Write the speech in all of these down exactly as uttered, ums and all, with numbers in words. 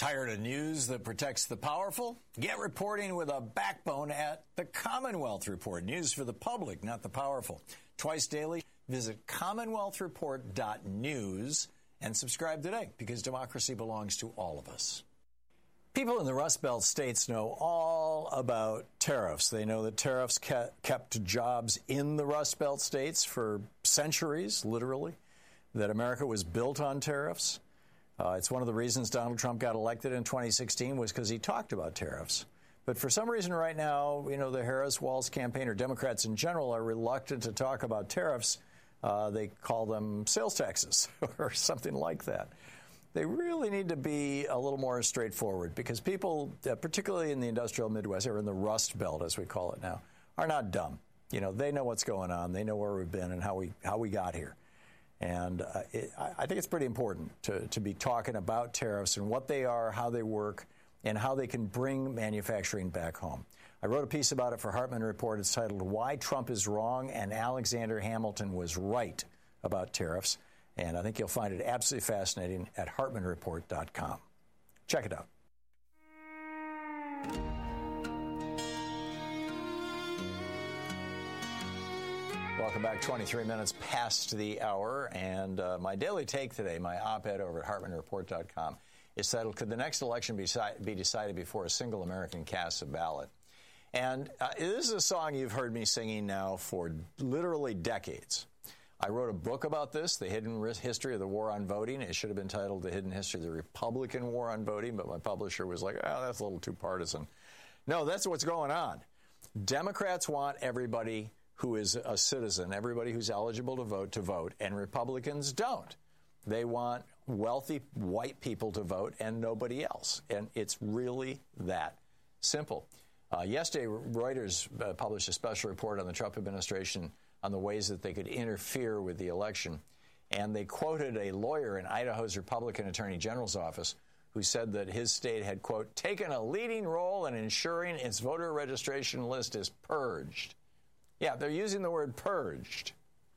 Tired of news that protects the powerful? Get reporting with a backbone at the Commonwealth Report. News for the public, not the powerful. Twice daily, visit commonwealth report dot news and subscribe today, because democracy belongs to all of us. People in the Rust Belt states know all about tariffs. They know that tariffs kept jobs in the Rust Belt states for centuries, literally, that America was built on tariffs. Uh, it's one of the reasons Donald Trump got elected in twenty sixteen was because he talked about tariffs. But for some reason right now, you know, the Harris-Walz campaign, or Democrats in general, are reluctant to talk about tariffs. Uh, they call them sales taxes or something like that. They really need to be a little more straightforward, because people, uh, particularly in the industrial Midwest, or in the Rust Belt, as we call it now, are not dumb. You know, they know what's going on. They know where we've been and how we how we got here. And uh, it, I think it's pretty important to, to be talking about tariffs and what they are, how they work, and how they can bring manufacturing back home. I wrote a piece about it for Hartman Report. It's titled, Why Trump is Wrong and Alexander Hamilton Was Right About Tariffs. And I think you'll find it absolutely fascinating at hartman report dot com. Check it out. Welcome back. twenty-three minutes past the hour. And uh, my daily take today, my op-ed over at hartman report dot com, is titled, Could the Next Election be, be Decided Before a Single American Casts a Ballot? And uh, this is a song you've heard me singing now for literally decades. I wrote a book about this, The Hidden History of the War on Voting. It should have been titled The Hidden History of the Republican War on Voting, but my publisher was like, oh, that's a little too partisan. No, that's what's going on. Democrats want everybody who is a citizen, everybody who's eligible to vote, to vote, and Republicans don't. They want wealthy white people to vote and nobody else. And it's really that simple. Uh, yesterday, Reuters uh, published a special report on the Trump administration on the ways that they could interfere with the election. And they quoted a lawyer in Idaho's Republican Attorney General's office who said that his state had, quote, taken a leading role in ensuring its voter registration list is purged. Yeah, they're using the word purged.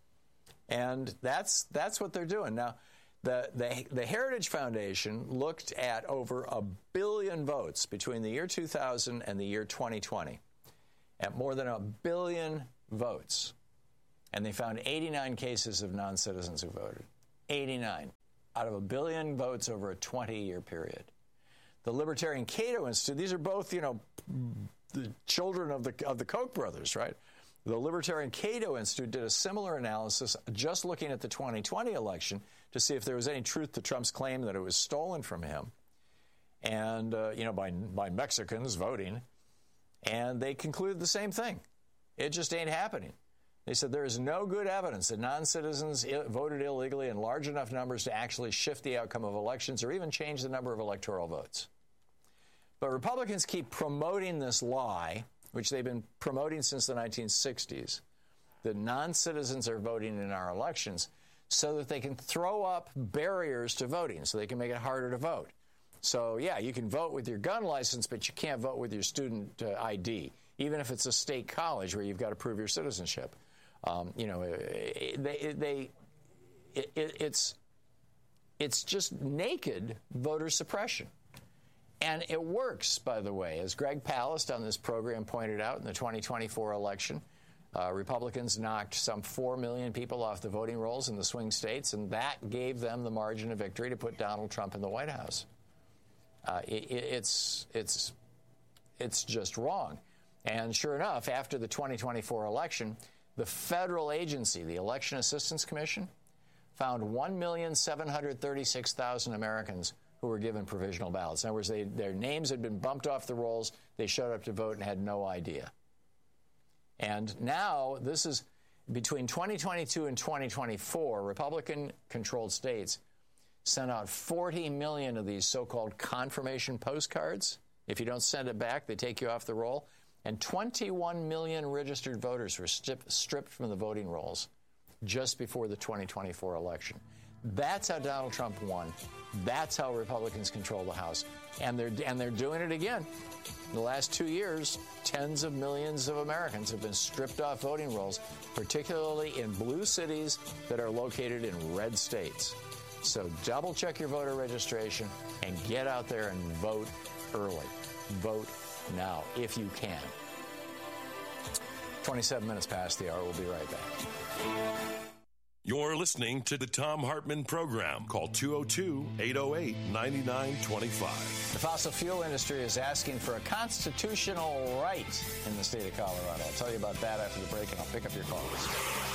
And that's that's what they're doing. Now, the, the, the Heritage Foundation looked at over a billion votes between the year two thousand and the year twenty twenty, at more than a billion votes. And they found eighty-nine cases of non-citizens who voted. eighty-nine out of a billion votes over a twenty-year period. The Libertarian Cato Institute, these are both, you know, the children of the of the Koch brothers, right? The Libertarian Cato Institute did a similar analysis just looking at the twenty twenty election to see if there was any truth to Trump's claim that it was stolen from him, and, uh, you know, by by Mexicans voting. And they concluded the same thing. It just ain't happening. They said there is no good evidence that non-citizens voted illegally in large enough numbers to actually shift the outcome of elections or even change the number of electoral votes. But Republicans keep promoting this lie, which they've been promoting since the nineteen sixties, that non-citizens are voting in our elections, so that they can throw up barriers to voting, so they can make it harder to vote. So, yeah, you can vote with your gun license, but you can't vote with your student uh, I D, even if it's a state college where you've got to prove your citizenship. Um, you know, they, they, it, it's, it's just naked voter suppression. And it works, by the way. As Greg Palast on this program pointed out in the twenty twenty-four election, uh, Republicans knocked some four million people off the voting rolls in the swing states, and that gave them the margin of victory to put Donald Trump in the White House. Uh, it, it's, it's, it's just wrong. And sure enough, after the twenty twenty-four election, the federal agency, the Election Assistance Commission, found one million seven hundred thirty-six thousand Americans who were given provisional ballots. In other words, they, their names had been bumped off the rolls. They showed up to vote and had no idea. And now, this is between twenty twenty-two and twenty twenty-four, Republican-controlled states sent out forty million of these so-called confirmation postcards. If you don't send it back, they take you off the roll. And twenty-one million registered voters were strip, stripped from the voting rolls just before the twenty twenty-four election. That's how Donald Trump won. That's how Republicans control the House. And they're, and they're doing it again. In the last two years, tens of millions of Americans have been stripped off voting rolls, particularly in blue cities that are located in red states. So double check your voter registration and get out there and vote early. Vote now, if you can. twenty-seven minutes past the hour. We'll be right back. You're listening to the Thom Hartmann Program. Call two oh two, eight oh eight, nine nine two five. The fossil fuel industry is asking for a constitutional right in the state of Colorado. I'll tell you about that after the break, and I'll pick up your calls.